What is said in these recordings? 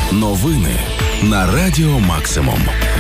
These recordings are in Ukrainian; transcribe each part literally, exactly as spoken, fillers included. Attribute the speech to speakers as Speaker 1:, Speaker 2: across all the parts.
Speaker 1: Новини на Радіо Максимум.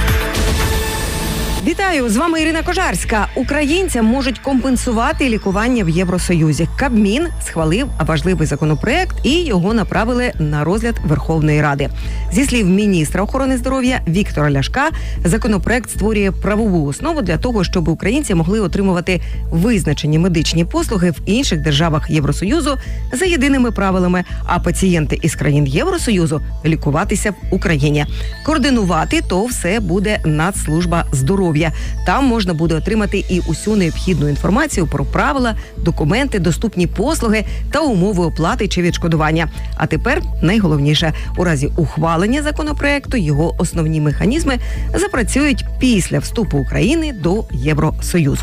Speaker 2: Вітаю! З вами Ірина Кожарська. Українцям можуть компенсувати лікування в Євросоюзі. Кабмін схвалив важливий законопроект і його направили на розгляд Верховної Ради. Зі слів міністра охорони здоров'я Віктора Ляшка, законопроект створює правову основу для того, щоб українці могли отримувати визначені медичні послуги в інших державах Євросоюзу за єдиними правилами, а пацієнти із країн Євросоюзу лікуватися в Україні. Координувати то все буде Нацслужба здоров'я. Там можна буде отримати і усю необхідну інформацію про правила, документи, доступні послуги та умови оплати чи відшкодування. А тепер найголовніше – у разі ухвалення законопроекту його основні механізми запрацюють після вступу України до Євросоюзу.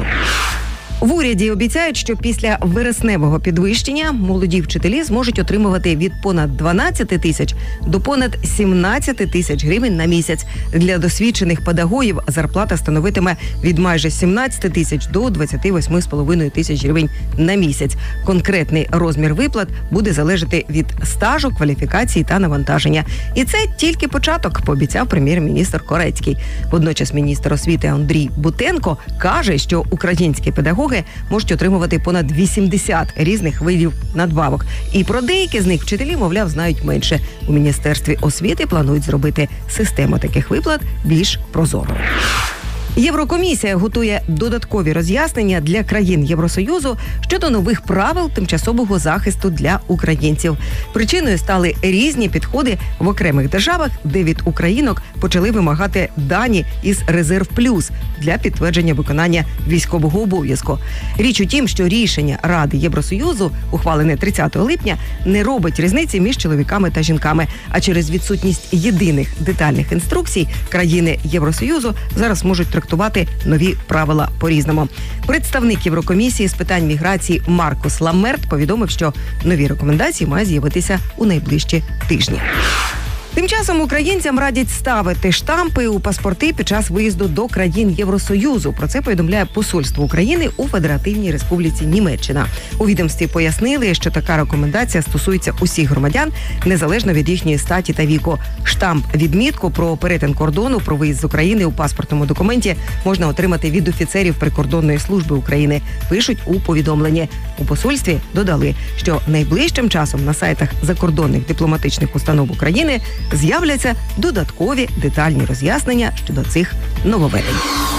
Speaker 2: В уряді обіцяють, що після вересневого підвищення молоді вчителі зможуть отримувати від понад дванадцять тисяч до понад сімнадцять тисяч гривень на місяць. Для досвідчених педагогів зарплата становитиме від майже сімнадцять тисяч до двадцять вісім з половиною тисяч гривень на місяць. Конкретний розмір виплат буде залежати від стажу, кваліфікації та навантаження. І це тільки початок, пообіцяв прем'єр-міністр Корецький. Водночас міністр освіти Андрій Бутенко каже, що українські педагоги можуть отримувати понад вісімдесят різних видів надбавок. І про деякі з них вчителі, мовляв, знають менше. У Міністерстві освіти планують зробити систему таких виплат більш прозорою. Єврокомісія готує додаткові роз'яснення для країн Євросоюзу щодо нових правил тимчасового захисту для українців. Причиною стали різні підходи в окремих державах, де від українок почали вимагати дані із «Резерв плюс» для підтвердження виконання військового обов'язку. Річ у тім, що рішення Ради Євросоюзу, ухвалене тридцятого липня, не робить різниці між чоловіками та жінками, а через відсутність єдиних детальних інструкцій країни Євросоюзу зараз можуть трактувати нові правила по-різному. Представник Єврокомісії з питань міграції Маркус Ламмерт повідомив, що нові рекомендації мають з'явитися у найближчі тижні. Тим часом українцям радять ставити штампи у паспорти під час виїзду до країн Євросоюзу. Про це повідомляє Посольство України у Федеративній Республіці Німеччина. У відомстві пояснили, що така рекомендація стосується усіх громадян, незалежно від їхньої статі та віку. Штамп-відмітку про перетин кордону, про виїзд з України у паспортному документі можна отримати від офіцерів прикордонної служби України, пишуть у повідомленні. У посольстві додали, що найближчим часом на сайтах закордонних дипломатичних установ України з'являться додаткові детальні роз'яснення щодо цих нововведень.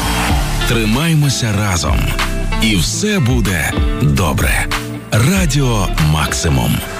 Speaker 1: Тримаймося разом. І все буде добре. Радіо Максимум.